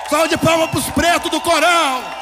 Salve de palmas para os pretos do coral.